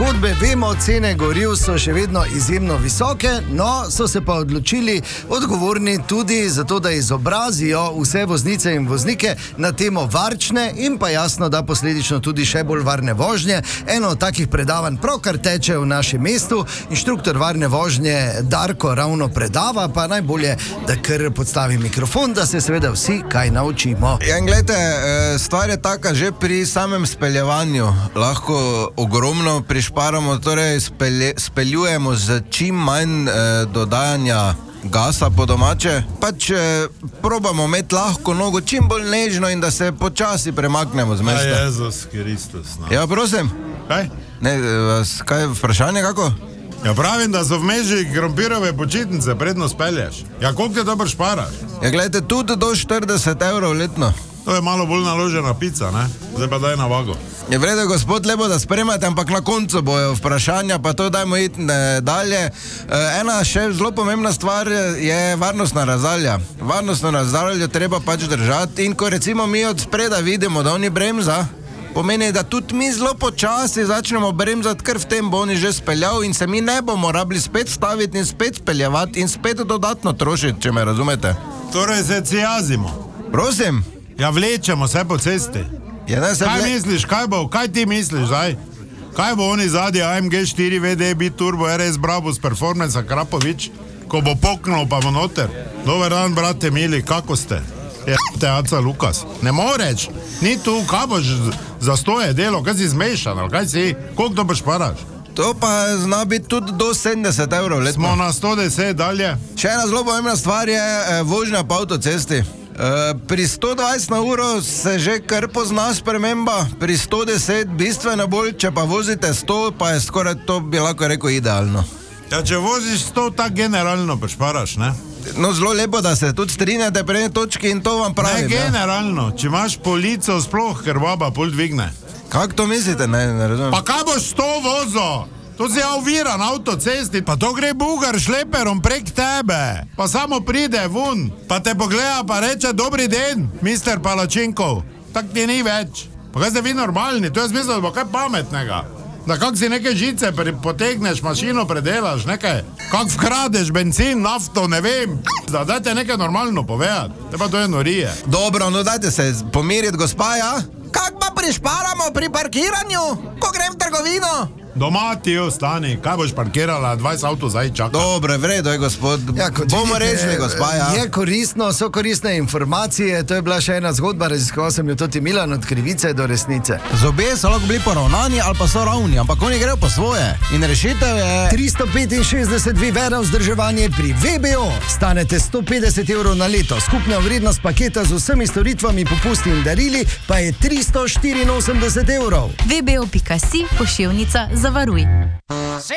zgodbe, vemo, cene goriv so še vedno izjemno visoke, no, so se pa odločili odgovorni tudi za to, da izobrazijo vse voznice in voznike na temo varčne in pa jasno, da posledično tudi še bolj varne vožnje. Eno od takih predavanj pravkar teče v našem mestu. Inštruktor varne vožnje Darko ravno predava, pa najbolje, da kar podstavi mikrofon, da se seveda vsi kaj naučimo. Ja, gledajte, stvar je taka, že pri samem speljevanju lahko ogromno prišparamo, torej speljujemo z čim manj dodajanja gasa po domače, pač probamo imeti lahko nogo čim bolj nežno in da se počasi premaknemo z mesta. Ja, Jezus Kristus. No. Ja, prosim. Kaj? Ne, kaj je vprašanje, kako? Ja, pravim, da so v meži krompirove počitnice, predno spelješ. Ja, koliko te dobro šparaš? Ja, gledajte, tudi do 40 € letno. To je malo bolj naložena pica, ne? Zdaj pa daj na vago. Je vredo, gospod, lepo, da spremate, ampak na koncu bojo vprašanja, pa to dajmo iti dalje. Ena še zelo pomembna stvar je varnostna razdalja. Varnostno razdaljo treba pač držati in ko recimo mi od spreda vidimo, da oni bremza, pomeni, da tudi mi zelo počasi začnemo bremzati, ker v tem bo oni že speljal in se mi ne bomo rabili spet staviti in spet speljevati in spet dodatno trošiti, če me razumete. Torej se cijazimo. Prosim? Ja, vlečemo se po cesti. Ja, kaj misliš, kaj bo, kaj ti misliš zdaj? Kaj bo oni zadnji AMG 4 VD Turbo RS Brabus Performance Krapovič, ko bo poknil pa bo noter? Dober dan, brate mili, kako ste? Je Aca Lukas. Ne moreč, ni tu, kaj boš za stoje delo, kaj si zmešan, ali kaj si, koliko to boš paraš? To pa zna biti tudi do 70 € letno. Smo na 110 dalje. Še ena zelo pomembna stvar je vožnja po avtocesti. Pri 120 na uro se že kar pozna sprememba, pri 110 bistveno bolj, če pa vozite 100, pa je skoraj to bi lahko rekel idealno. Ja, če voziš 100, tak generalno prišparaš, ne? No, zelo lepo, da se tudi strinjate pri eni točki in to vam pravim. Ne, generalno, če imaš polico sploh, ker baba pol dvigne. Kako to mislite, ne razumem? Pa kaj boš 100 vozil? To si ovira na avtocesti, pa to gre Bugar šleperom prek tebe, pa samo pride vun, pa te pogleda, pa reče, dobri den, mister Palačinkov. Tak ti ni več. Pa kaj ste vi normalni, to je smisel, da bo kaj pametnega. Da kak si neke žice potegneš, mašino predelaš, nekaj, kak vkradeš benzin, nafto, ne vem. Da dajte nekaj normalno povedati, te pa to je norije. Dobro, no dajte se pomiriti, gospa, ja? Kak pa prišparamo pri parkiranju, ko grem v trgovino? Doma ti ostani, kaj boš parkirala, 20 avto zdaj čaka. Dobre, vredo je, gospod. Ja, bomo rešili, gospa, ja. Je koristno, so koristne informacije, to je bila še ena zgodba, raziskoval sem jo tudi Milan, od krivice do resnice. Zobje so lahko bili poravnani ali pa so ravni, ampak oni grejo po svoje. In rešitev je 365 vivera vzdrževanje pri VBO. Stanete 150 € na leto, skupna vrednost paketa z vsemi storitvami, popusti in darili pa je 384 €. VBO.si, poševnica Zavaruj.